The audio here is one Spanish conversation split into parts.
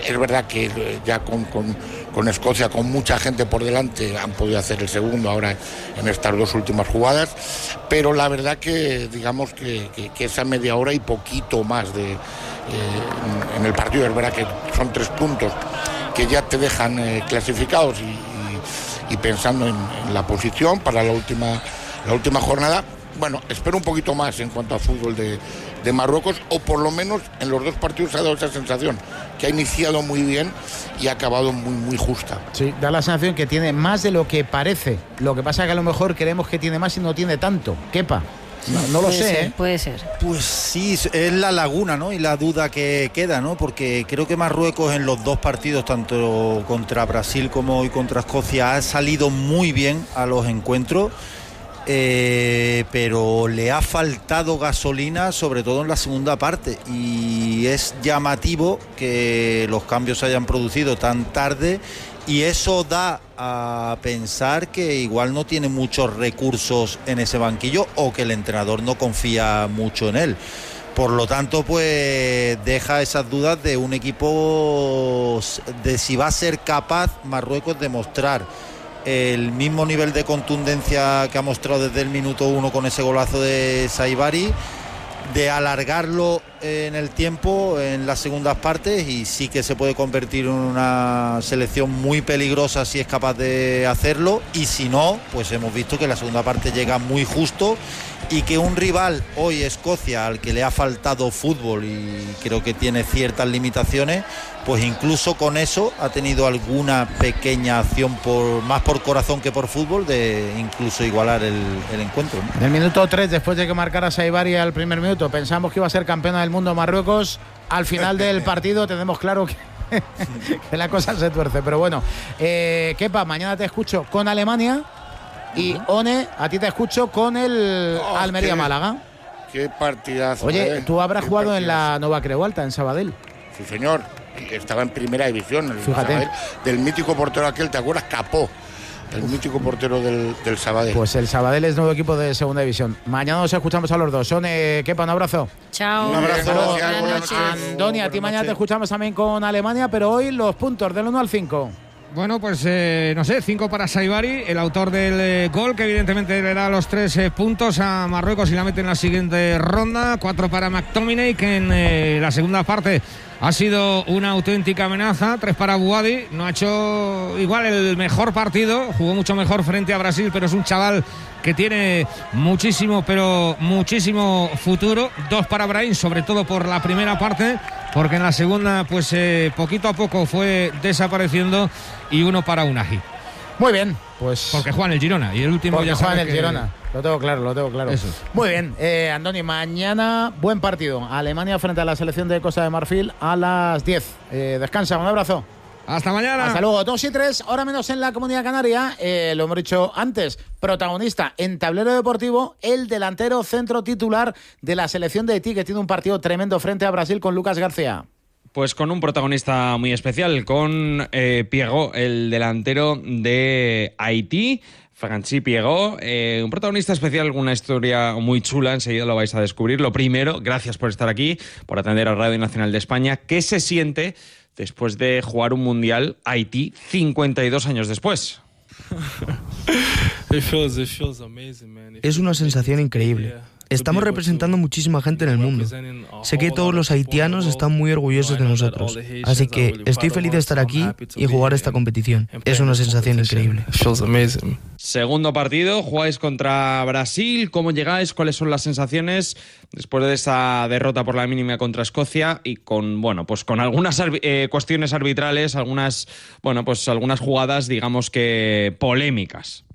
Es verdad que ya con Escocia, con mucha gente por delante, han podido hacer el segundo ahora en estas dos últimas jugadas, pero la verdad que digamos que esa media hora y poquito más en el partido, es verdad que son 3 puntos que ya te dejan clasificados y pensando en la posición para la última jornada. Bueno, espero un poquito más en cuanto a fútbol de Marruecos, o por lo menos en los dos partidos se ha dado esa sensación, que ha iniciado muy bien y ha acabado muy, muy justa. Sí, da la sensación que tiene más de lo que parece. Lo que pasa es que a lo mejor creemos que tiene más y no tiene tanto. Kepa. No lo sé, Puede ser. Pues sí, es la laguna, ¿no? Y la duda que queda, ¿no? Porque creo que Marruecos en los dos partidos, tanto contra Brasil como hoy contra Escocia, ha salido muy bien a los encuentros, pero le ha faltado gasolina, sobre todo en la segunda parte. Y es llamativo que los cambios se hayan producido tan tarde. Y eso da a pensar que igual no tiene muchos recursos en ese banquillo, o que el entrenador no confía mucho en él. Por lo tanto, pues deja esas dudas de un equipo, de si va a ser capaz Marruecos de mostrar el mismo nivel de contundencia que ha mostrado desde el minuto 1 con ese golazo de Saibari, de alargarlo en el tiempo en las segundas partes, y sí que se puede convertir en una selección muy peligrosa si es capaz de hacerlo. Y si no, pues hemos visto que la segunda parte llega muy justo, y que un rival, hoy Escocia, al que le ha faltado fútbol y creo que tiene ciertas limitaciones, pues incluso con eso ha tenido alguna pequeña acción más por corazón que por fútbol, de incluso igualar el encuentro, ¿no? En el minuto 3, después de que marcara Saibari al primer minuto, pensamos que iba a ser campeona del mundo Marruecos. Al final del partido tenemos claro que la cosa se tuerce. Pero bueno, Kepa, mañana te escucho con Alemania, y One, a ti te escucho con el Almería Málaga. Qué partidazo. Oye, tú habrás jugado en la Nova Creu Alta, en Sabadell. Sí, señor. Estaba en primera división. Fíjate. Sabadell, del mítico portero aquel, ¿te acuerdas? Capó. El mítico portero del Sabadell. Pues el Sabadell es nuevo equipo de segunda división. Mañana nos escuchamos a los dos. Son Kepa, un abrazo. Chao. Un abrazo. Buenas noches. Andoni, a ti mañana te escuchamos también con Alemania, pero hoy los puntos del 1 al 5. Bueno, pues no sé, 5 para Saibari, el autor del gol, que evidentemente le da los 3 puntos a Marruecos y la mete en la siguiente ronda. 4 para McTominay, que en la segunda parte ha sido una auténtica amenaza. 3 para Bouhaddi, no ha hecho igual el mejor partido, jugó mucho mejor frente a Brasil, pero es un chaval que tiene muchísimo, pero muchísimo futuro. 2 para Brahim, sobre todo por la primera parte, porque en la segunda pues poquito a poco fue desapareciendo. Y 1 para Unai. Muy bien, pues porque juega en el Girona, y el último porque ya juega sabe en el Girona. Lo tengo claro. Eso. Muy bien, Andoni, mañana buen partido. Alemania frente a la selección de Costa de Marfil a las 10. Descansa, un abrazo. Hasta mañana. Hasta luego. 2 y 3, hora menos en la Comunidad Canaria. Lo hemos dicho antes, protagonista en tablero deportivo, el delantero centro titular de la selección de Haití, que tiene un partido tremendo frente a Brasil con Lucas García. Pues con un protagonista muy especial, con Piego, el delantero de Haití, Francis Piego, un protagonista especial, una historia muy chula, enseguida lo vais a descubrir. Lo primero, gracias por estar aquí, por atender a Radio Nacional de España. ¿Qué se siente después de jugar un Mundial Haití 52 años después? Es una sensación increíble. Estamos representando muchísima gente en el mundo. Sé que todos los haitianos están muy orgullosos de nosotros. Así que estoy feliz de estar aquí y jugar esta competición. Es una sensación increíble. Segundo partido, jugáis contra Brasil. ¿Cómo llegáis? ¿Cuáles son las sensaciones después de esa derrota por la mínima contra Escocia? Y con, bueno, pues con algunas cuestiones arbitrales, algunas jugadas, digamos que polémicas.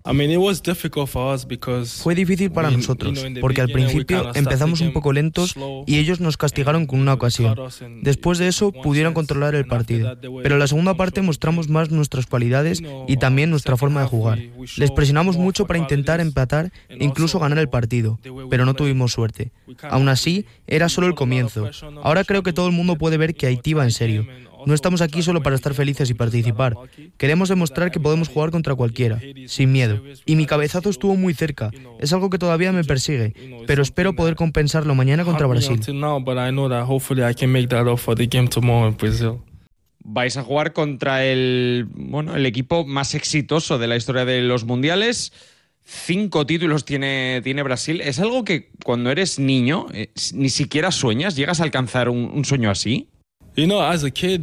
Fue difícil para nosotros, porque al principio empezamos un poco lentos y ellos nos castigaron con una ocasión. Después de eso pudieron controlar el partido, pero en la segunda parte mostramos más nuestras cualidades y también nuestra forma de jugar. Les presionamos mucho para intentar empatar e incluso ganar el partido, pero no tuvimos suerte. Aún así, era solo el comienzo. Ahora creo que todo el mundo puede ver que Haití va en serio. No estamos aquí solo para estar felices y participar. Queremos demostrar que podemos jugar contra cualquiera, sin miedo. Y mi cabezazo estuvo muy cerca. Es algo que todavía me persigue, pero espero poder compensarlo mañana contra Brasil. vais a jugar contra el equipo más exitoso de la historia de los mundiales. 5 títulos tiene Brasil. ¿Es algo que cuando eres niño ni siquiera sueñas? ¿Llegas a alcanzar un sueño así? As a kid,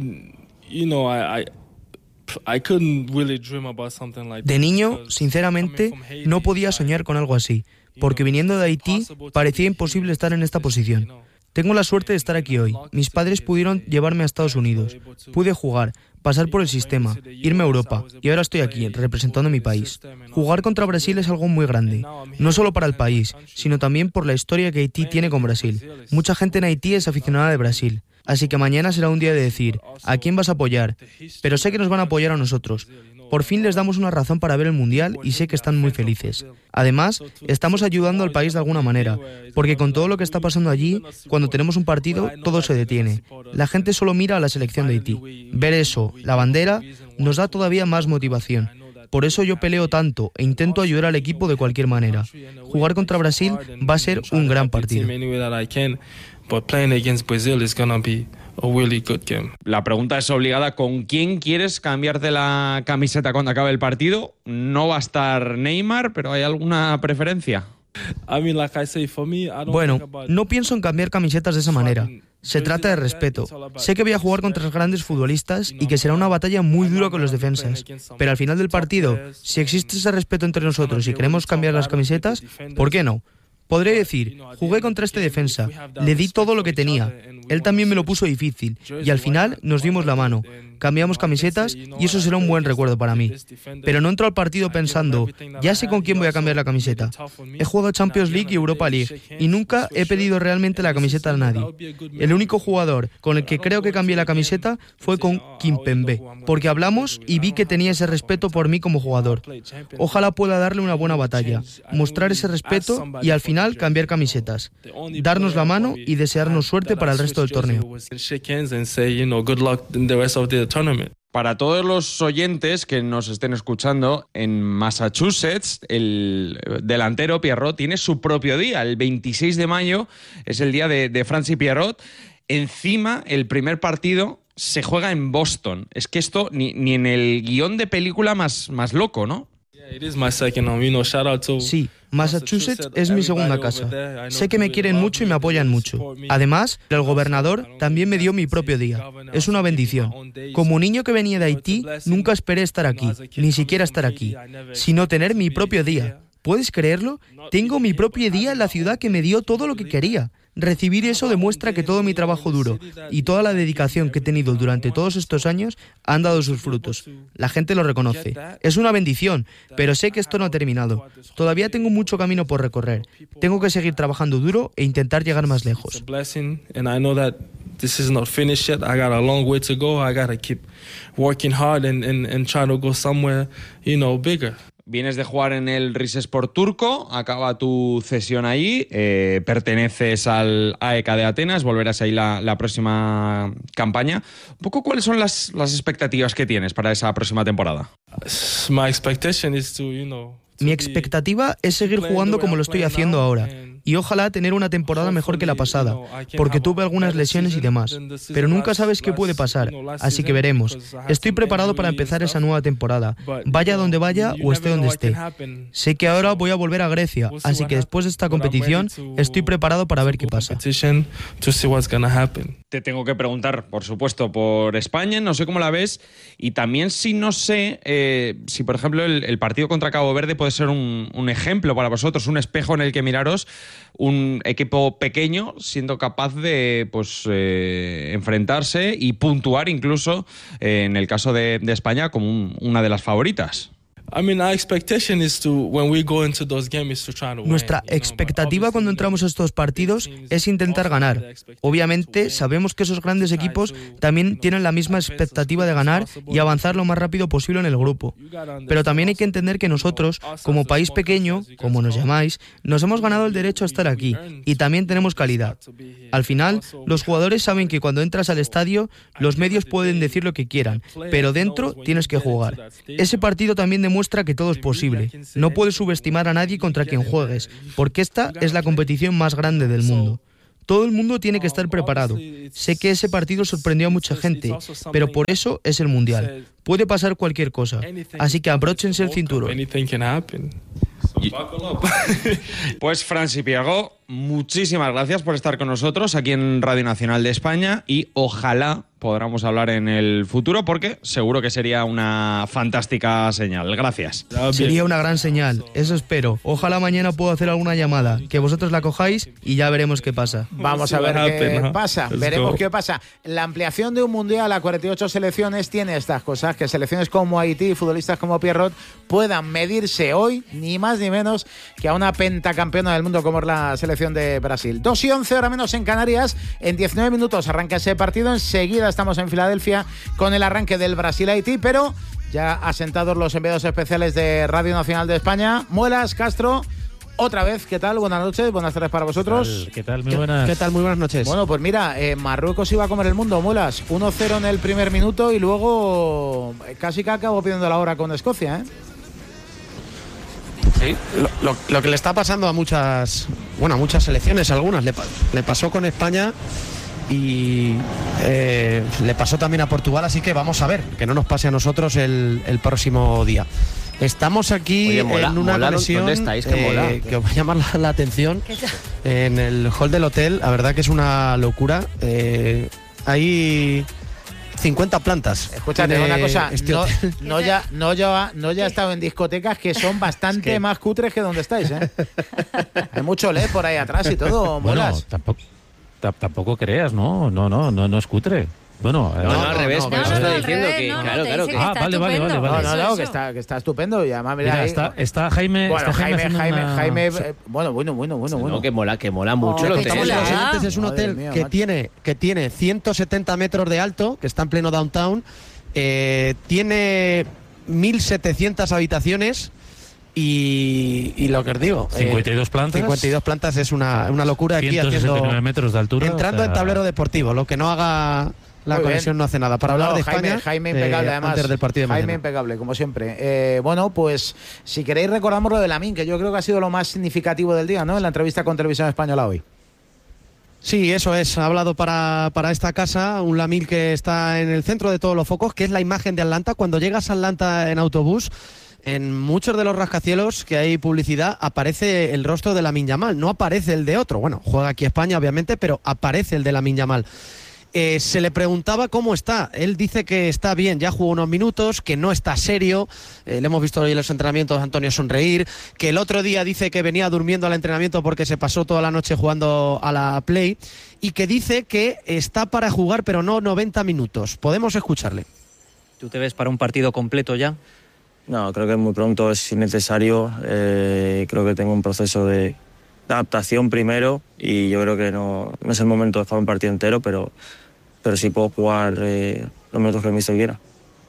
I couldn't really dream about something like that. De niño, sinceramente, no podía soñar con algo así, porque viniendo de Haití parecía imposible estar en esta posición. Tengo la suerte de estar aquí hoy. Mis padres pudieron llevarme a Estados Unidos. Pude jugar, pasar por el sistema, irme a Europa y ahora estoy aquí representando a mi país. Jugar contra Brasil es algo muy grande, no solo para el país, sino también por la historia que Haití tiene con Brasil. Mucha gente en Haití es aficionada de Brasil. Así que mañana será un día de decir, ¿a quién vas a apoyar? Pero sé que nos van a apoyar a nosotros. Por fin les damos una razón para ver el Mundial y sé que están muy felices. Además, estamos ayudando al país de alguna manera, porque con todo lo que está pasando allí, cuando tenemos un partido, todo se detiene. La gente solo mira a la selección de Haití. Ver eso, la bandera, nos da todavía más motivación. Por eso yo peleo tanto e intento ayudar al equipo de cualquier manera. Jugar contra Brasil va a ser un gran partido. But playing against Brazil is going to be a really good game. La pregunta es obligada: ¿con quién quieres cambiarte la camiseta cuando acabe el partido? No va a estar Neymar, pero ¿hay alguna preferencia? Bueno, no pienso en cambiar camisetas de esa manera. Se trata de respeto. Sé que voy a jugar contra grandes futbolistas y que será una batalla muy dura con los defensas. Pero al final del partido, si existe ese respeto entre nosotros y queremos cambiar las camisetas, ¿por qué no? Podré decir, jugué contra este defensa, le di todo lo que tenía, él también me lo puso difícil y al final nos dimos la mano, cambiamos camisetas y eso será un buen recuerdo para mí. Pero no entro al partido pensando, ya sé con quién voy a cambiar la camiseta. He jugado Champions League y Europa League y nunca he pedido realmente la camiseta a nadie. El único jugador con el que creo que cambié la camiseta fue con Kimpembe, porque hablamos y vi que tenía ese respeto por mí como jugador. Ojalá pueda darle una buena batalla, mostrar ese respeto y al final cambiar camisetas, darnos la mano y desearnos suerte para el resto del torneo. Para todos los oyentes que nos estén escuchando, en Massachusetts el delantero Pierrot tiene su propio día. El 26 de mayo es el día de Francis Pierrot. Encima, el primer partido se juega en Boston. Es que esto ni en el guión de película más loco, ¿no? Sí, Massachusetts es mi segunda casa. Sé que me quieren mucho y me apoyan mucho. Además, el gobernador también me dio mi propio día. Es una bendición. Como niño que venía de Haití, nunca esperé estar aquí, ni siquiera estar aquí, sino tener mi propio día. ¿Puedes creerlo? Tengo mi propio día en la ciudad que me dio todo lo que quería. Recibir eso demuestra que todo mi trabajo duro y toda la dedicación que he tenido durante todos estos años han dado sus frutos. La gente lo reconoce. Es una bendición, pero sé que esto no ha terminado. Todavía tengo mucho camino por recorrer. Tengo que seguir trabajando duro e intentar llegar más lejos. This is not finished yet. I got a long way to go. I got to keep working hard and try to go somewhere, bigger. Vienes de jugar en el Rizespor turco, acaba tu cesión ahí, perteneces al AEK de Atenas, volverás ahí la próxima campaña. Un poco, ¿cuáles son las expectativas que tienes para esa próxima temporada? Mi expectativa es seguir jugando como lo estoy haciendo ahora y ojalá tener una temporada mejor que la pasada, porque tuve algunas lesiones y demás, pero nunca sabes qué puede pasar, así que veremos. Estoy preparado para empezar esa nueva temporada, vaya donde vaya o esté donde esté. Sé que ahora voy a volver a Grecia, así que después de esta competición estoy preparado para ver qué pasa. Te tengo que preguntar, por supuesto, por España, no sé cómo la ves, y también no sé si, por ejemplo, el partido contra Cabo Verde puede ser un ejemplo para vosotros, un espejo en el que miraros, un equipo pequeño siendo capaz de enfrentarse y puntuar incluso, en el caso de España, como una de las favoritas. Nuestra expectativa cuando entramos a estos partidos es intentar ganar. Obviamente sabemos que esos grandes equipos también tienen la misma expectativa de ganar y avanzar lo más rápido posible en el grupo. Pero también hay que entender que nosotros, como país pequeño, como nos llamáis, nos hemos ganado el derecho a estar aquí y también tenemos calidad. Al final, los jugadores saben que cuando entras al estadio, los medios pueden decir lo que quieran, pero dentro tienes que jugar. Ese partido también demuestra que todo es posible. No puedes subestimar a nadie contra quien juegues, porque esta es la competición más grande del mundo. Todo el mundo tiene que estar preparado. Sé que ese partido sorprendió a mucha gente, pero por eso es el Mundial. Puede pasar cualquier cosa, así que abróchense el cinturón. Pues Franci Piergo, muchísimas gracias por estar con nosotros aquí en Radio Nacional de España y ojalá podamos hablar en el futuro porque seguro que sería una fantástica señal. Gracias. Sería una gran señal, eso espero. Ojalá mañana pueda hacer alguna llamada, que vosotros la cojáis y ya veremos qué pasa. Vamos a ver qué pasa, veremos qué pasa. La ampliación de un mundial a 48 selecciones tiene estas cosas, que selecciones como Haití y futbolistas como Pierrot puedan medirse hoy, ni más ni menos, que a una pentacampeona del mundo como es la selección de Brasil. 2:11, hora menos en Canarias. En 19 minutos arranca ese partido. Enseguida estamos en Filadelfia con el arranque del Brasil-Haití, pero ya asentados los enviados especiales de Radio Nacional de España. Muelas, Castro, otra vez, ¿qué tal? Buenas noches, buenas tardes para vosotros. ¿Qué tal? Muy buenas. ¿Qué tal? Muy buenas noches. Bueno, pues mira, Marruecos iba a comer el mundo, Muelas. 1-0 en el primer minuto y luego casi que acabó pidiendo la hora con Escocia, ¿eh? Sí, lo que le está pasando a muchas selecciones, algunas le pasó con España y le pasó también a Portugal, así que vamos a ver, que no nos pase a nosotros el próximo día. Estamos aquí en una conexión que os va a llamar la atención en el hall del hotel. La verdad que es una locura. Hay 50 plantas. Escúchate una cosa, no ya he estado en discotecas que son bastante más cutres que donde estáis, ¿eh? Hay mucho LED por ahí atrás y todo, Muelas. Bueno, tampoco creas, no es cutre. Bueno, al revés, pero estoy diciendo que claro que vale. No, que está estupendo y además mira ahí, está Jaime, bueno, Jaime, sí. bueno, que mola mucho el hotel. Estamos en los Oyentes, es un hotel que tiene 170 metros de alto, que está en pleno downtown, tiene 1.700 habitaciones. Y lo que os digo, 52 plantas. 52 plantas es una locura aquí, 169 metros de altura. Entrando en tablero deportivo, lo que no haga la conexión no hace nada. Para hablar de España, Jaime impecable, además. Antes del partido de Jaime mañana. impecable, como siempre. Bueno, pues si queréis recordamos lo de Lamine, que yo creo que ha sido lo más significativo del día, ¿no? En la entrevista con Televisión Española hoy. Sí, eso es. Ha hablado para esta casa un Lamine que está en el centro de todos los focos, que es la imagen de Atlanta. Cuando llegas a Atlanta en autobús, en muchos de los rascacielos que hay publicidad aparece el rostro de Lamine Yamal, no aparece el de otro. Bueno, juega aquí España obviamente, pero aparece el de Lamine Yamal. Se le preguntaba cómo está. Él dice que está bien, ya jugó unos minutos, que no está serio. Le hemos visto hoy en los entrenamientos a Antonio sonreír, que el otro día dice que venía durmiendo al entrenamiento porque se pasó toda la noche jugando a la Play, y que dice que está para jugar pero no 90 minutos. Podemos escucharle. ¿Tú te ves para un partido completo ya? No, creo que es muy pronto, es innecesario. Creo que tengo un proceso de adaptación primero y yo creo que no es el momento de jugar un partido entero, pero sí puedo jugar los minutos que el míster quiera.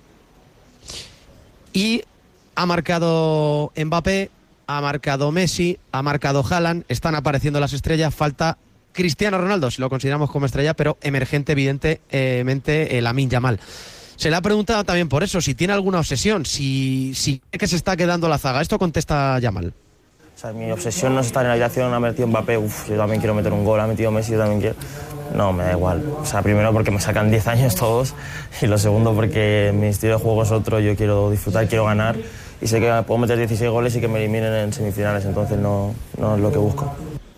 Y ha marcado Mbappé, ha marcado Messi, ha marcado Haaland, están apareciendo las estrellas, falta Cristiano Ronaldo, si lo consideramos como estrella, pero emergente evidentemente Lamine Yamal. Se le ha preguntado también por eso, si tiene alguna obsesión, si cree que se está quedando la zaga. Esto contesta Yamal. O sea, mi obsesión no es estar en la habitación, ha metido Mbappé, yo también quiero meter un gol, ha metido Messi, yo también quiero. No, me da igual. O sea, primero porque me sacan 10 años todos y lo segundo porque mi estilo de juego es otro, yo quiero disfrutar, quiero ganar y sé que puedo meter 16 goles y que me eliminen en semifinales, entonces no es lo que busco.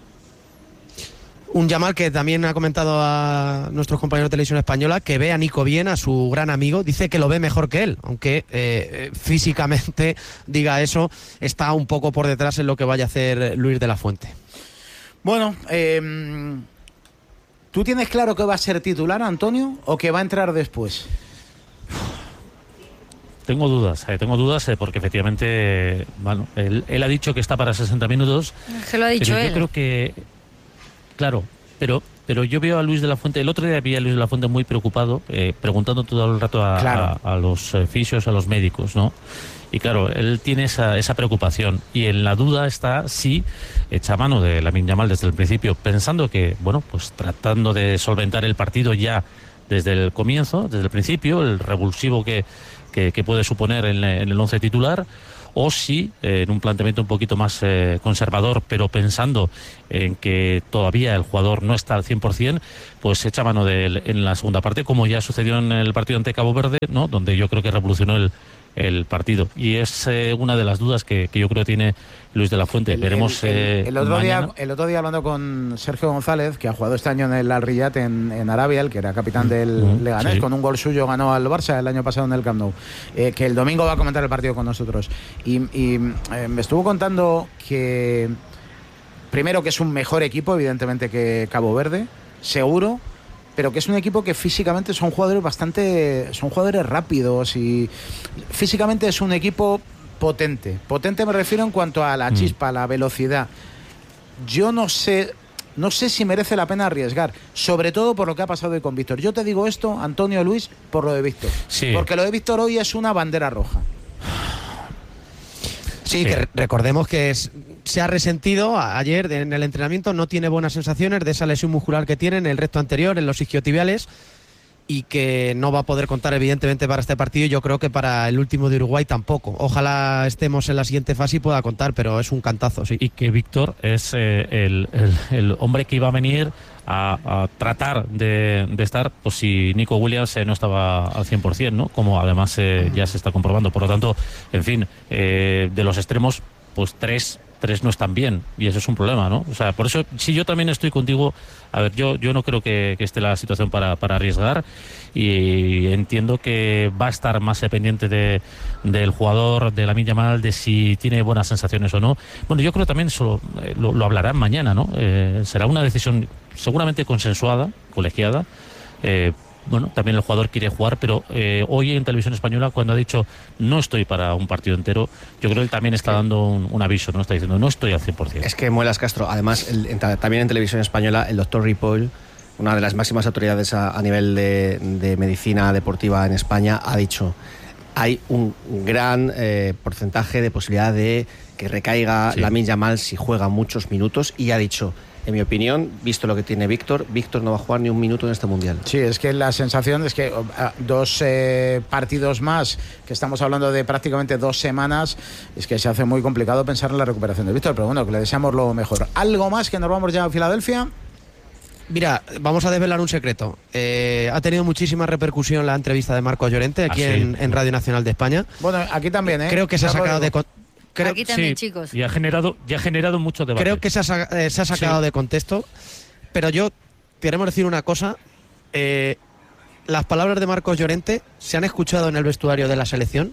Un Yamal que también ha comentado a nuestros compañeros de Televisión Española que ve a Nico bien, a su gran amigo, dice que lo ve mejor que él, aunque físicamente diga eso, está un poco por detrás en lo que vaya a hacer Luis de la Fuente. Bueno, ¿tú tienes claro que va a ser titular, Antonio, o que va a entrar después? Tengo dudas porque efectivamente, bueno, él ha dicho que está para 60 minutos. Se lo ha dicho él. Yo creo que claro, pero yo veo a Luis de la Fuente, el otro día vi a Luis de la Fuente muy preocupado, preguntando todo el rato a los fisios, a los médicos, ¿no? Y claro, él tiene esa preocupación y en la duda está si echa mano de Lamine Yamal desde el principio, pensando que, bueno, pues tratando de solventar el partido ya desde el comienzo, desde el principio, el revulsivo que puede suponer en el 11 titular, o si en un planteamiento un poquito más conservador, pero pensando en que todavía el jugador no está al 100%, pues echa mano de él en la segunda parte, como ya sucedió en el partido ante Cabo Verde, ¿no? Donde yo creo que revolucionó el partido. Y es una de las dudas que yo creo tiene Luis de la Fuente. Veremos el otro día hablando con Sergio González, que ha jugado este año en el Al Riyad en Arabia, el que era capitán del Leganés, sí. Con un gol suyo ganó al Barça el año pasado en el Camp Nou, que el domingo va a comentar el partido con nosotros, y me estuvo contando que primero que es un mejor equipo evidentemente que Cabo Verde, seguro, pero que es un equipo que físicamente son jugadores rápidos, y físicamente es un equipo potente me refiero en cuanto a la chispa, a la velocidad. Yo no sé si merece la pena arriesgar, sobre todo por lo que ha pasado hoy con Víctor. Yo te digo esto, Antonio, Luis, por lo de Víctor, sí. Porque lo de Víctor hoy es una bandera roja. Sí, que recordemos que se ha resentido ayer en el entrenamiento, no tiene buenas sensaciones de esa lesión muscular que tiene en el recto anterior, en los isquiotibiales, y que no va a poder contar evidentemente para este partido, y yo creo que para el último de Uruguay tampoco. Ojalá estemos en la siguiente fase y pueda contar, pero es un cantazo, sí. Y que Víctor es el hombre que iba a venir a tratar de estar, pues si Nico Williams no estaba al 100%, ¿no? Como además ya se está comprobando. Por lo tanto, en fin, de los extremos, pues tres no están bien, y eso es un problema, ¿no? O sea, por eso, sí, yo también estoy contigo. A ver, yo no creo que esté la situación para arriesgar, y entiendo que va a estar más pendiente del jugador, de Lamine Yamal, de si tiene buenas sensaciones o no. Bueno, yo creo también eso lo hablarán mañana, ¿no? Será una decisión seguramente consensuada, colegiada. Bueno, también el jugador quiere jugar, pero hoy en Televisión Española, cuando ha dicho no estoy para un partido entero, yo creo que él también está dando un aviso, ¿no? Está diciendo no estoy al 100%. Es que Muelas Castro, además, también en Televisión Española, el doctor Ripoll, una de las máximas autoridades a nivel de medicina deportiva en España, ha dicho: hay un gran porcentaje de posibilidad de que recaiga Lamine Yamal si juega muchos minutos, y ha dicho: en mi opinión, visto lo que tiene Víctor no va a jugar ni un minuto en este Mundial. Sí, es que la sensación es que dos partidos más, que estamos hablando de prácticamente 2 semanas, es que se hace muy complicado pensar en la recuperación de Víctor, pero bueno, que le deseamos lo mejor. ¿Algo más, que nos vamos ya a Filadelfia? Mira, vamos a desvelar un secreto. Ha tenido muchísima repercusión la entrevista de Marcos Llorente aquí en Radio Nacional de España. Bueno, aquí también, Creo que se ha sacado de... Aquí también, sí, chicos. Y ha generado mucho debate. Creo que se ha sacado de contexto, pero yo queremos decir una cosa. Las palabras de Marcos Llorente se han escuchado en el vestuario de la selección,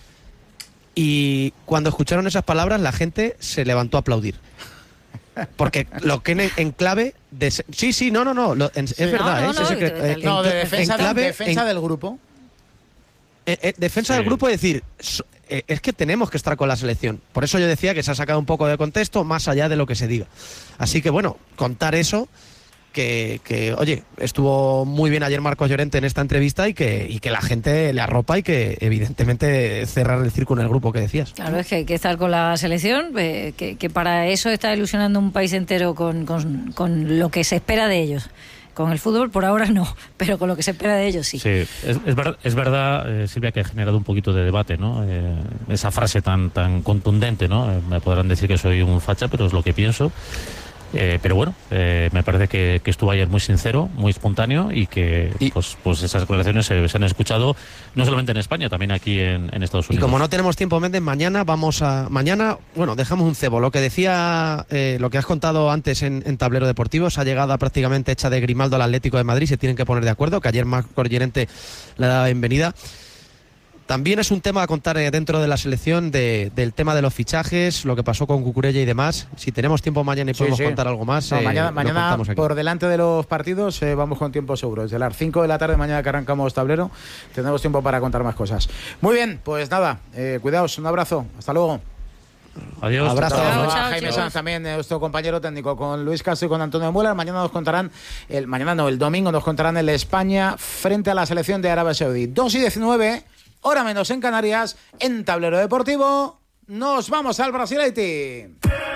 y cuando escucharon esas palabras la gente se levantó a aplaudir. Porque lo que en clave de... Sí, no, es verdad. De defensa del grupo. Defensa del grupo, es decir... Es que tenemos que estar con la selección. Por eso yo decía que se ha sacado un poco de contexto, más allá de lo que se diga. Así que bueno, contar eso, que oye, estuvo muy bien ayer Marcos Llorente en esta entrevista, y que la gente le arropa, y que evidentemente cerrar el círculo en el grupo que decías. Claro, es que hay que estar con la selección, que para eso está ilusionando un país entero con lo que se espera de ellos. Con el fútbol por ahora no, pero con lo que se espera de ellos sí. Sí, es verdad, Silvia, que ha generado un poquito de debate, ¿no? Esa frase tan contundente, ¿no? Me podrán decir que soy un facha, pero es lo que pienso. Pero bueno, me parece que estuvo ayer muy sincero, muy espontáneo, y que pues esas declaraciones se han escuchado no solamente en España, también aquí en Estados Unidos. Y como no tenemos tiempo, Méndez, mañana dejamos un cebo. Lo que decía, lo que has contado antes en Tablero Deportivo, esa llegada prácticamente hecha de Grimaldo al Atlético de Madrid, se tienen que poner de acuerdo, que ayer Marcos Llorente le da la bienvenida. También es un tema a contar dentro de la selección, del tema de los fichajes, lo que pasó con Cucurella y demás. Si tenemos tiempo mañana y podemos contar algo más, mañana por delante de los partidos vamos con tiempo seguro. Desde las 5 de la tarde mañana que arrancamos Tablero, tenemos tiempo para contar más cosas. Muy bien, pues nada, cuidaos, un abrazo, hasta luego. Adiós. Abrazo. Chao, Jaime Sanz, también nuestro compañero técnico, con Luis Castro y con Antonio Mueller. Mañana nos contarán, el domingo nos contarán el España frente a la selección de Arabia Saudí. 2:19, hora menos en Canarias, en Tablero Deportivo. Nos vamos al Brasil-Haití.